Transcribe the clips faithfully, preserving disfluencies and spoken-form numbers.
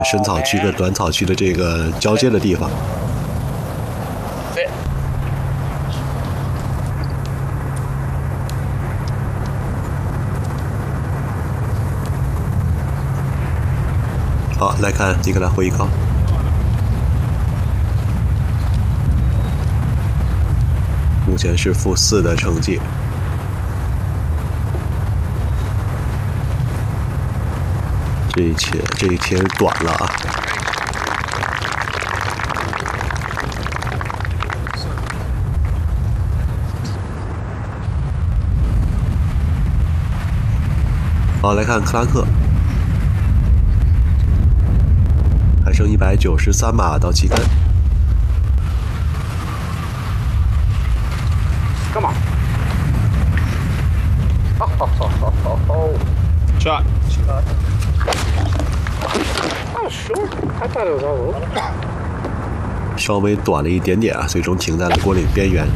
深草区跟短草区的这个交接的地方。 对。 好，来看尼克拉霍伊高。目前是负四的成绩。这一天这一天短了啊。好，来看克拉克，还剩一百九十三码到旗杆。 干嘛？好好好好好好。 Shot. Shot. Oh, sure. I thought it was all over. 稍微短了一点点啊，最终停在了果岭边缘。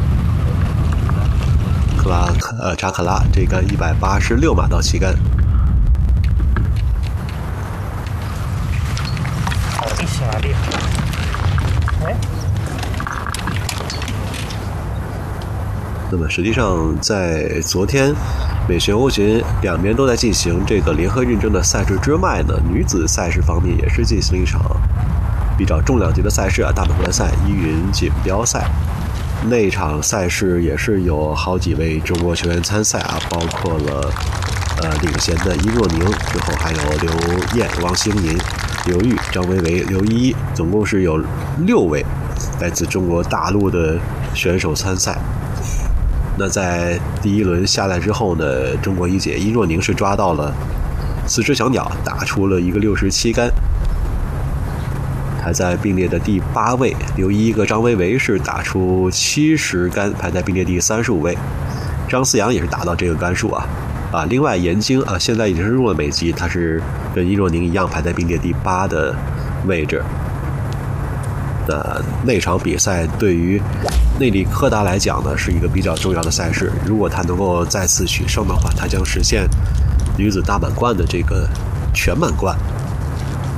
克拉克呃查克拉这杆一百八十六码到旗杆。 好厉害啊！厉害！哎。 那么实际上，在昨天美巡、欧巡两边都在进行这个联合认证的赛事之外呢，女子赛事方面也是进行了一场比较重量级的赛事啊，大满贯赛依云锦标赛。那场赛事也是有好几位中国球员参赛啊，包括了呃领衔的殷若宁，之后还有刘艳、王星银、刘玉、张维维、刘依依，总共是有六位来自中国大陆的选手参赛。那在第一轮下来之后呢，中国一姐殷若宁是抓到了四只小鸟，打出了一个六十七杆，排在并列的第八位。刘依依和张维维是打出七十杆，排在并列第三十五位。张思阳也是达到这个杆数啊啊！另外严晶啊，现在已经是入了美籍，他是跟殷若宁一样排在并列第八的位置。那那场比赛对于内里科达来讲呢，是一个比较重要的赛事。如果他能够再次取胜的话，他将实现女子大满贯的这个全满贯。